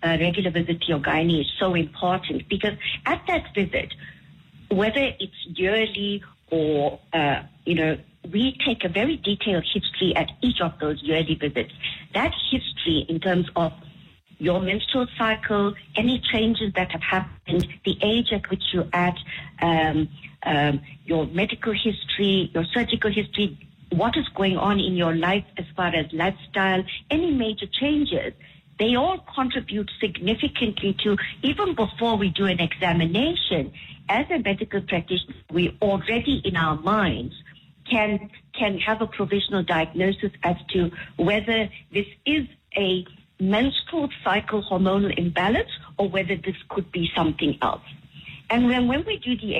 regular visit to your gynae is so important, because at that visit, whether it's yearly or, we take a very detailed history at each of those yearly visits. That history in terms of your menstrual cycle, any changes that have happened, the age at which you're at, your medical history, your surgical history, what is going on in your life as far as lifestyle, any major changes, they all contribute significantly to, even before we do an examination, as a medical practitioner, we already in our minds can have a provisional diagnosis as to whether this is a menstrual cycle hormonal imbalance or whether this could be something else. And when we do the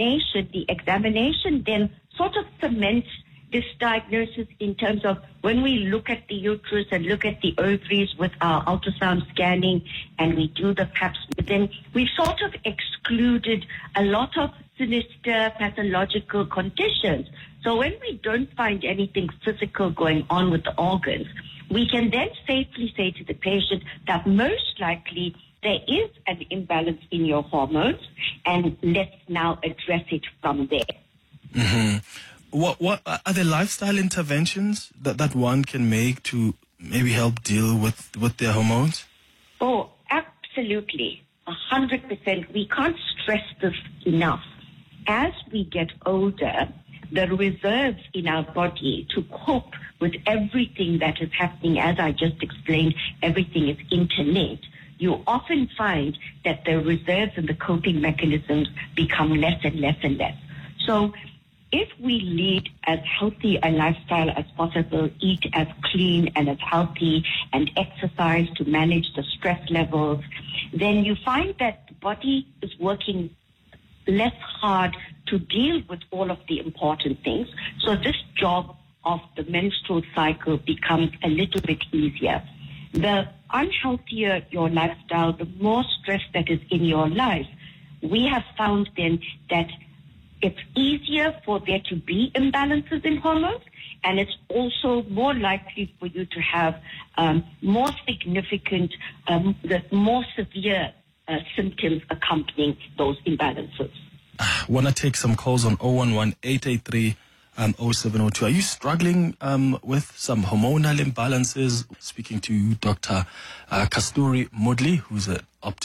examination then sort of cements this diagnosis in terms of when we look at the uterus and look at the ovaries with our ultrasound scanning and we do the Pap smear, then we've sort of excluded a lot of sinister pathological conditions. So when we don't find anything physical going on with the organs, we can then safely say to the patient that most likely there is an imbalance in your hormones, and let's now address it from there. Mm-hmm. What are there lifestyle interventions that one can make to maybe help deal with their hormones? Oh, absolutely. 100%. We can't stress this enough. As we get older, the reserves in our body to cope with everything that is happening, as I just explained, everything is interlinked. You often find that the reserves and the coping mechanisms become less and less and less. So if we lead as healthy a lifestyle as possible, eat as clean and as healthy, and exercise to manage the stress levels, then you find that the body is working less hard to deal with all of the important things. So this job of the menstrual cycle becomes a little bit easier. The unhealthier your lifestyle, the more stress that is in your life, we have found then that it's easier for there to be imbalances in hormones, and it's also more likely for you to have more significant, more severe symptoms accompanying those imbalances. I want to take some calls on 011-883-0702. Are you struggling with some hormonal imbalances? Speaking to Dr. Kasturi Moodley, who's an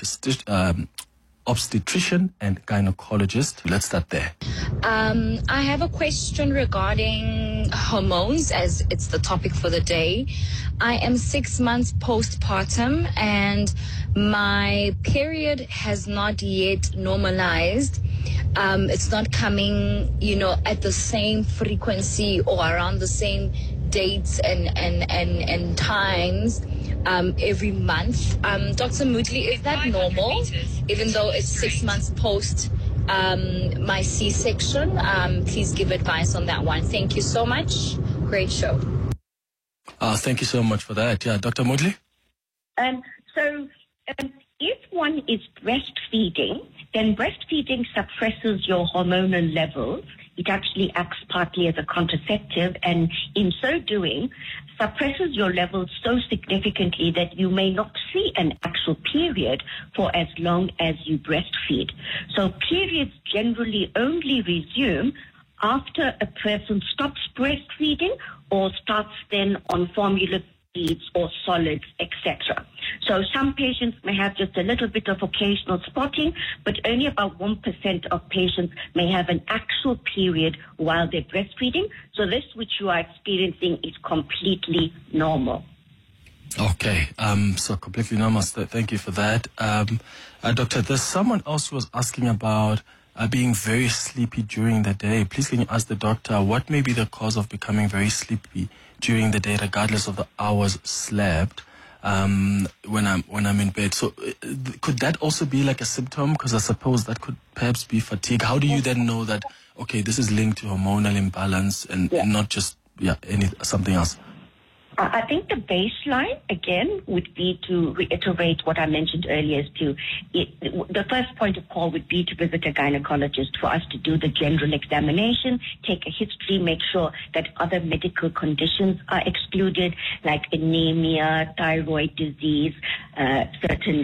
obstetrician and gynecologist. Let's start there. I have a question regarding hormones, as it's the topic for the day. I am 6 months postpartum and my period has not yet normalized. It's not coming, at the same frequency or around the same dates and times every month. Dr. Moodley, is that normal? Even though it's 6 months post my C-section, please give advice on that one. Thank you so much. Great show. Thank you so much for that. Yeah, Dr. Moodley? If one is breastfeeding, then breastfeeding suppresses your hormonal levels. It actually acts partly as a contraceptive, and in so doing, suppresses your levels so significantly that you may not see an actual period for as long as you breastfeed. So periods generally only resume after a person stops breastfeeding or starts then on formula feeds or solids, etc. So some patients may have just a little bit of occasional spotting, but only about 1% of patients may have an actual period while they're breastfeeding. So this which you are experiencing is completely normal. Okay, so completely normal. Thank you for that. Doctor, there's someone else who was asking about being very sleepy during the day. Please can you ask the doctor what may be the cause of becoming very sleepy during the day, regardless of the hours slept, when I'm in bed. So could that also be like a symptom? Because I suppose that could perhaps be fatigue. How do you then know that, okay, this is linked to hormonal imbalance and not just something else? I think the baseline, again, would be to reiterate what I mentioned earlier. The first point of call would be to visit a gynecologist for us to do the general examination, take a history, make sure that other medical conditions are excluded, like anemia, thyroid disease, certain